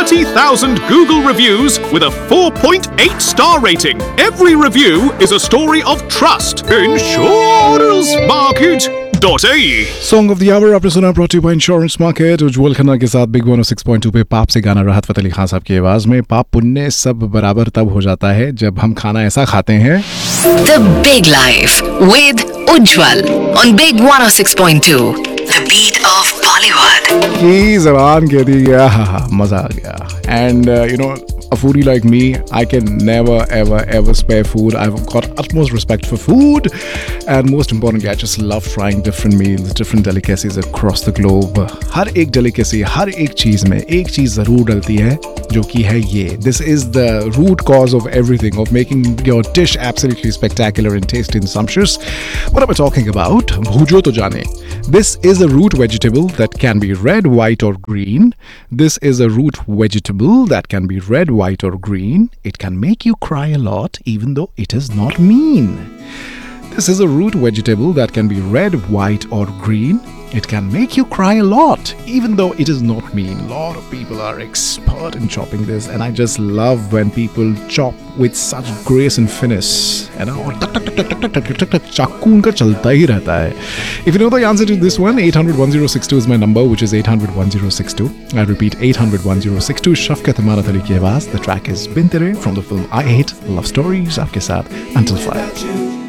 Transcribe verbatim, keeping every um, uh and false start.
thirty thousand Google reviews with a four point eight star rating. Every review is a story of trust. Insurance Market dot A E. Song of the our आपने सुना brought you by insurance market. उज्जवल खन्ना के साथ big one six point two पे पाप से गाना राहत फतेह अली खान साहब की आवाज में। पाप पुण्य सब बराबर तब हो जाता है जब हम खाना ऐसा खाते हैं। The Big Life with Ujjwal on Big one oh six point two. The beat of Bollywood. की जबान कह दी गया, हाँ हाँ मजा आ गया। And you know a foodie like me, I can never ever ever spare food. I've got utmost respect for food, and most importantly, I just love trying different meals, different delicacies across the globe. हर एक delicacy, हर एक चीज में एक चीज जरूर डलती है जो कि है ये. This is the root cause of everything, of making your dish absolutely spectacular and tasty and sumptuous. What am I talking about? भूजो तो जाने. This is a root vegetable that can be red, white or green. This is a root vegetable that can be red, white or green. It can make you cry a lot even though it is not mean. This is a root vegetable that can be red, white or green. It can make you cry a lot even though it is not mean. A lot of people are expert in chopping this, and I just love when people chop with such grace and finesse. And और टक टक टक टक टक टक टक चाकू उनका चलता ही रहता है. If you know the answer to this one, eight hundred ten sixty-two is my number, which is eight hundred ten sixty-two. I repeat, eight hundred ten sixty-two. शफ़क़त इमारत अली की आवाज़. The track is बिन तेरे from the film I Hate Love Stories. आपके साथ Until five.